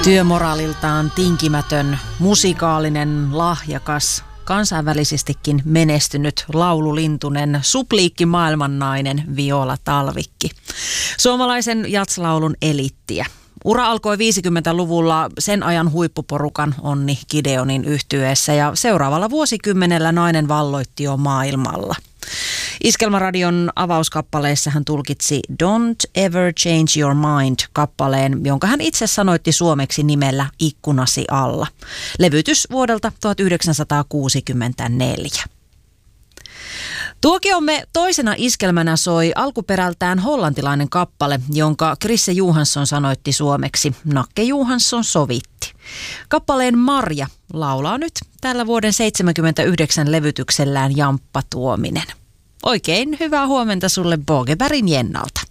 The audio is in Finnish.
Työmoraaliltaan tinkimätön, musikaalinen, lahjakas, kansainvälisestikin menestynyt laululintunen, supliikki maailmannainen Viola Talvikki. Suomalaisen jatslaulun eliittiä. Ura alkoi 50-luvulla sen ajan huippuporukan Onni Gideonin yhtyeessä ja seuraavalla vuosikymmenellä nainen valloitti jo maailmalla. Iskelmäradion avauskappaleessa hän tulkitsi Don't Ever Change Your Mind-kappaleen, jonka hän itse sanoitti suomeksi nimellä Ikkunasi alla. Levytys vuodelta 1964. Tuokiomme toisena iskelmänä soi alkuperältään hollantilainen kappale, jonka Chrisse Johansson sanoitti suomeksi. Nakke Johansson sovitti. Kappaleen Marja laulaa nyt tällä vuoden 1979 levytyksellään Jamppa Tuominen. Oikein hyvää huomenta sulle Bogebergin Jennalta.